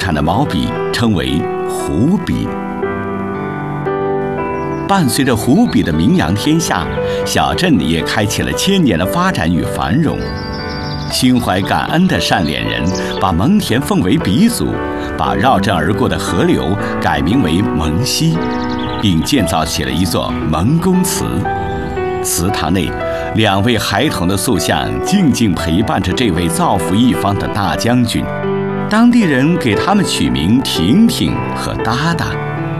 产的毛笔称为湖笔。伴随着湖笔的名扬天下，小镇也开启了千年的发展与繁荣。心怀感恩的单脸人把蒙恬奉为鼻祖，把绕镇而过的河流改名为蒙溪，并建造起了一座蒙公祠。祠堂内，2位孩童的塑像静静陪伴着这位造福一方的大将军。当地人给他们取名婷婷和哒哒。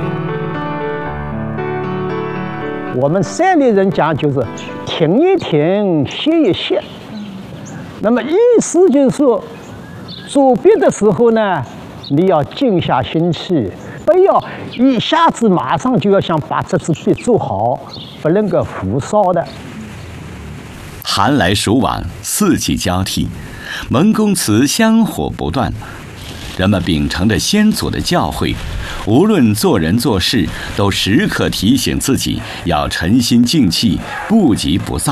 我们山里人讲就是停一停，歇一歇。那么意思就是说，做别的时候呢，你要静下心去，不要一下子马上就要想把这支笔做好，不能够浮躁的。 寒来暑往，四季交替，蒙公祠香火不断。人们秉承着先祖的教诲，无论做人做事，都时刻提醒自己要沉心静气，不急不躁。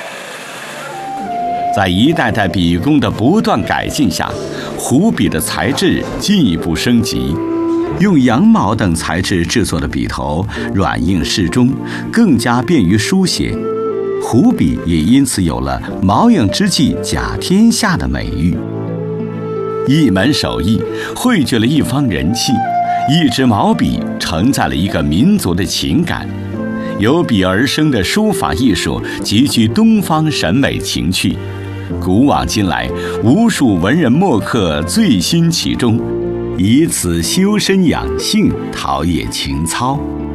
在一代代笔工的不断改进下，湖笔的材质进一步升级。用羊毛等材质制作的笔头软硬适中，更加便于书写。湖笔也因此有了“毛影之际甲天下”的美誉。一门手艺汇聚了一方人气，一支毛笔承载了一个民族的情感。由笔而生的书法艺术极具东方审美情趣，古往今来，无数文人墨客醉心其中，以此修身养性，陶冶情操。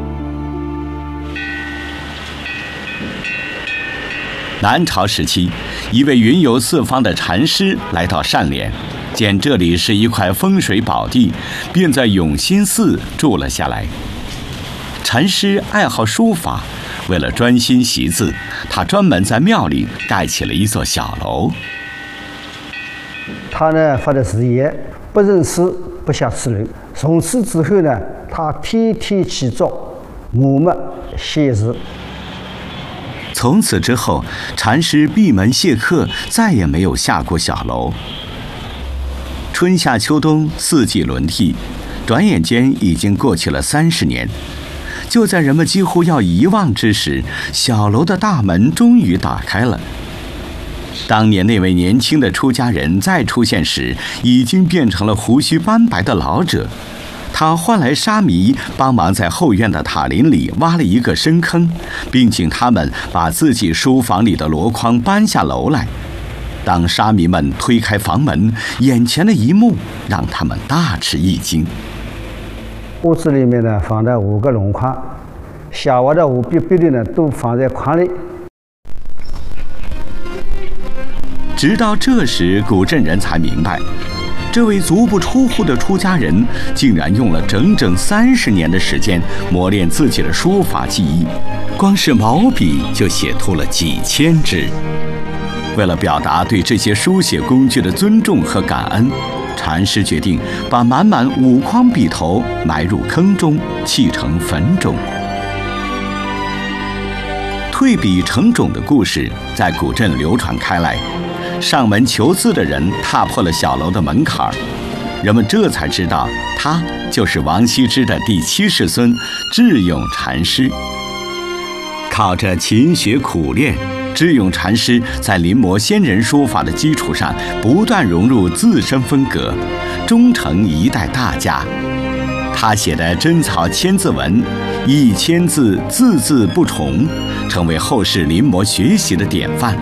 南朝时期，一位云游四方的禅师来到单脸，见这里是一块风水宝地，便在永兴寺住了下来。禅师爱好书法，为了专心习字，他专门在庙里盖起了一座小楼。 他呢发的誓言，不认识不下此楼。从此之后呢，他天天起早，默默写字。 从此之后，禅师闭门谢客，再也没有下过小楼。春夏秋冬4季轮替，转眼间已经过去了30年。就在人们几乎要遗忘之时，小楼的大门终于打开了。当年那位年轻的出家人再出现时，已经变成了胡须斑白的老者。他唤来沙弥帮忙在后院的塔林里挖了一个深坑，并请他们把自己书房里的箩筐搬下楼来。当沙弥们推开房门，眼前的一幕让他们大吃一惊。 屋子里面呢放了5个箩筐，下挖的5笔笔的呢都放在筐里。 直到这时，古镇人才明白，这位足不出户的出家人竟然用了整整30年的时间磨练自己的书法技艺，光是毛笔就写出了几千支。为了表达对这些书写工具的尊重和感恩，禅师决定把满满5筐笔头埋入坑中，砌成坟冢。退笔成冢的故事在古镇流传开来，上门求字的人踏破了小楼的门槛，人们这才知道他就是王羲之的第7世孙智勇禅师。靠着勤学苦练，智勇禅师在临摹先人书法的基础上，不断融入自身风格，终成一代大家。他写的真草千字文，1000字字字不重，成为后世临摹学习的典范。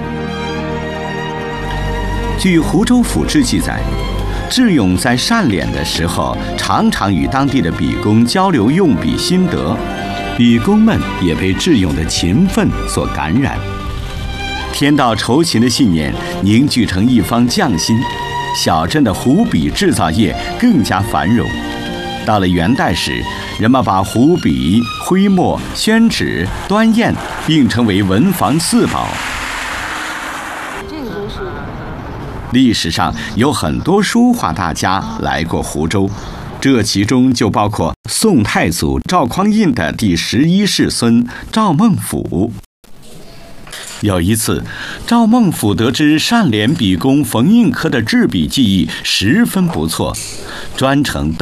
据《湖州府志》记载，智勇在单脸的时候，常常与当地的笔工交流用笔心得，笔工们也被智勇的勤奋所感染。天道酬勤的信念凝聚成一方匠心，小镇的湖笔制造业更加繁荣。到了元代时，人们把湖笔、徽墨、宣纸、端砚并称为文房4宝。历史上有很多书画大家来过湖州，这其中就包括宋太祖赵匡胤的第11世孙赵孟俯。有一次，赵孟俯得知单脸笔工冯应科的制笔技艺十分不错，专程